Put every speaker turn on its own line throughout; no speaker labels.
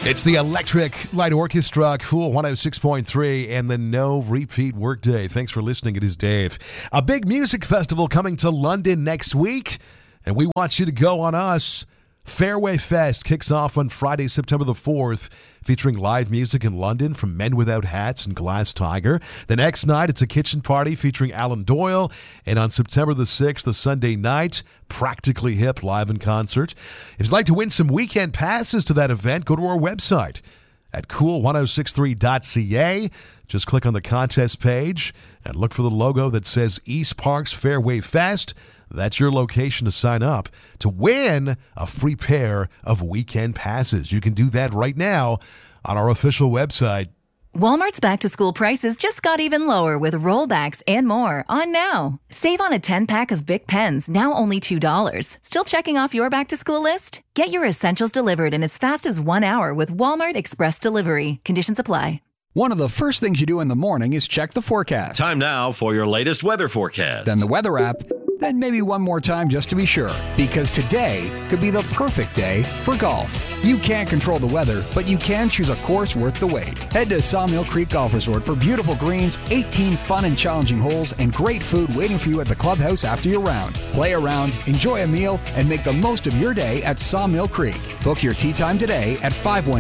It's the Electric Light Orchestra, Cool 106.3, and the No Repeat Workday. Thanks for listening. It is Dave. A big music festival coming to London next week, and we want you to go on us. Fairway Fest kicks off on Friday, September the 4th, featuring live music in London from Men Without Hats and Glass Tiger. The next night, it's a kitchen party featuring Alan Doyle. And on September the 6th, the Sunday night, Practically Hip live in concert. If you'd like to win some weekend passes to that event, go to our website at cool1063.ca. Just click on the contest page and look for the logo that says East Parks Fairway Fest. That's your location to sign up to win a free pair of weekend passes. You can do that right now on our official website.
Walmart's back-to-school prices just got even lower with rollbacks and more on now. Save on a 10-pack of Bic pens, now only $2. Still checking off your back-to-school list? Get your essentials delivered in as fast as 1 hour with Walmart Express Delivery. Conditions apply.
One of the first things you do in the morning is check the forecast.
Time now for your latest weather forecast.
Then the weather app. Then maybe one more time just to be sure, because today could be the perfect day for golf. You can't control the weather, but you can choose a course worth the wait. Head to Sawmill Creek Golf Resort for beautiful greens, 18 fun and challenging holes, and great food waiting for you at the clubhouse after your round. Play around, enjoy a meal, and make the most of your day at Sawmill Creek. Book your tee time today at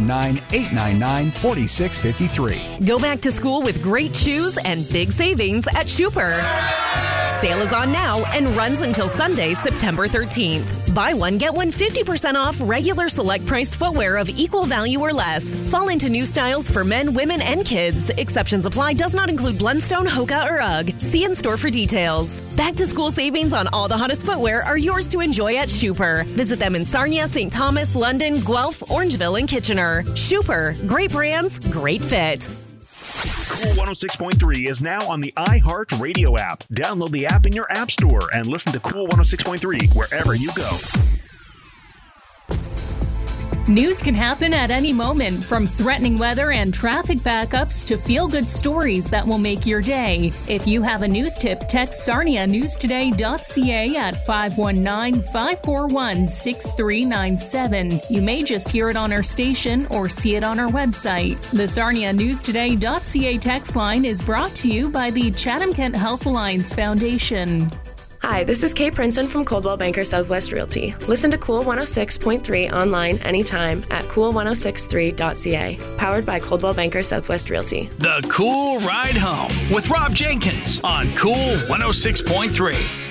519-899-4653.
Go back to school with great shoes and big savings at Schuper. Sale is on now and runs until Sunday, September 13th. Buy one, get one 50% off regular select priced footwear of equal value or less. Fall into new styles for men, women, and kids. Exceptions apply. Does not include Blundstone, Hoka, or UGG. See in store for details. Back to school savings on all the hottest footwear are yours to enjoy at Schuper. Visit them in Sarnia, St. Thomas, London, Guelph, Orangeville, and Kitchener. Schuper. Great brands, great fit.
Cool 106.3 is now on the iHeart Radio app. Download the app in your app store and listen to Cool 106.3 wherever you go.
News can happen at any moment, from threatening weather and traffic backups to feel-good stories that will make your day. If you have a news tip, text sarnianewstoday.ca at 519-541-6397. You may just hear it on our station or see it on our website. The sarnianewstoday.ca text line is brought to you by the Chatham-Kent Health Alliance Foundation.
Hi, this is Kate Princeton from Coldwell Banker Southwest Realty. Listen to Cool 106.3 online anytime at cool1063.ca. Powered by Coldwell Banker Southwest Realty.
The Cool Ride Home with Rob Jenkins on Cool 106.3.